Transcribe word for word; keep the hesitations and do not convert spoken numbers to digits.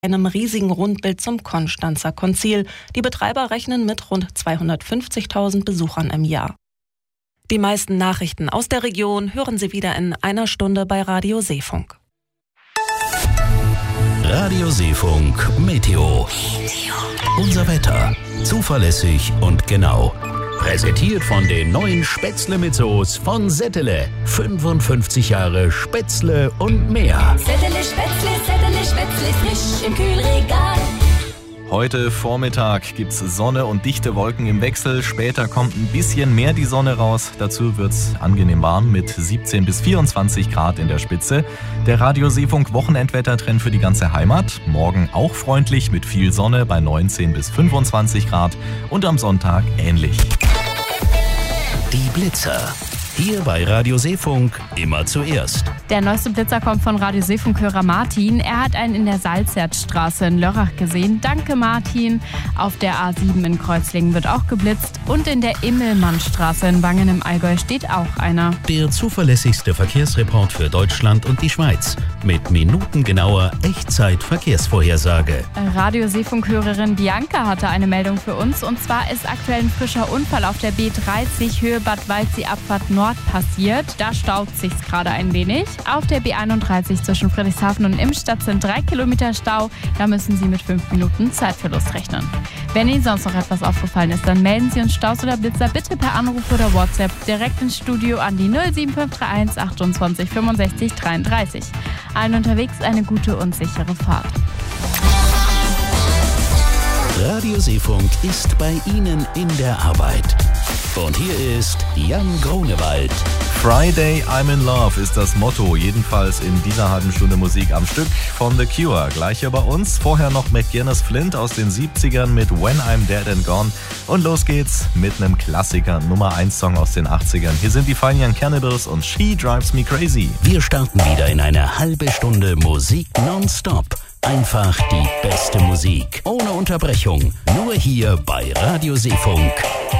einem riesigen Rundbild zum Konstanzer Konzil. Die Betreiber rechnen mit rund zweihundertfünfzigtausend Besuchern im Jahr. Die meisten Nachrichten aus der Region hören Sie wieder in einer Stunde bei Radio Seefunk. Radio Seefunk Meteo. Unser Wetter. Zuverlässig und genau. Präsentiert von den neuen Spätzle mit Soße von Settele. fünfundfünfzig Jahre Spätzle und mehr. Settele Spätzle, Settele Spätzle, frisch im Kühlregal. Heute Vormittag gibt's Sonne und dichte Wolken im Wechsel. Später kommt ein bisschen mehr die Sonne raus. Dazu wird's angenehm warm mit siebzehn bis vierundzwanzig Grad in der Spitze. Der Radio Seefunk Wochenendwettertrend für die ganze Heimat. Morgen auch freundlich mit viel Sonne bei neunzehn bis fünfundzwanzig Grad und am Sonntag ähnlich. Die Blitzer. Hier bei Radio Seefunk immer zuerst. Der neueste Blitzer kommt von Radio Seefunk-Hörer Martin. Er hat einen in der Salzertstraße in Lörrach gesehen. Danke Martin. Auf der A sieben in Kreuzlingen wird auch geblitzt. Und in der Immelmannstraße in Wangen im Allgäu steht auch einer. Der zuverlässigste Verkehrsreport für Deutschland und die Schweiz. Mit minutengenauer Echtzeit-Verkehrsvorhersage. Radio Seefunk-Hörerin Bianca hatte eine Meldung für uns. Und zwar ist aktuell ein frischer Unfall auf der B dreißig Höhe Bad Waldsee Abfahrt Nord passiert. Da staut sich's gerade ein wenig. Auf der B einunddreißig zwischen Friedrichshafen und Imstadt sind drei Kilometer Stau. Da müssen Sie mit fünf Minuten Zeitverlust rechnen. Wenn Ihnen sonst noch etwas aufgefallen ist, dann melden Sie uns Staus oder Blitzer bitte per Anruf oder WhatsApp direkt ins Studio an die null sieben fünf drei eins achtundzwanzig fünfundsechzig dreiunddreißig. Allen unterwegs eine gute und sichere Fahrt. Radio Seefunk ist bei Ihnen in der Arbeit. Und hier ist Jan Grunewald. Friday I'm in Love ist das Motto, jedenfalls in dieser halben Stunde Musik am Stück von The Cure. Gleich hier bei uns, vorher noch McGuinness Flint aus den siebzigern mit When I'm Dead and Gone. Und los geht's mit einem Klassiker, Nummer eins Song aus den achtzigern. Hier sind die Fine Young Cannibals und She Drives Me Crazy. Wir starten wieder in eine halbe Stunde Musik nonstop. Einfach die beste Musik, ohne Unterbrechung, nur hier bei Radio Seefunk.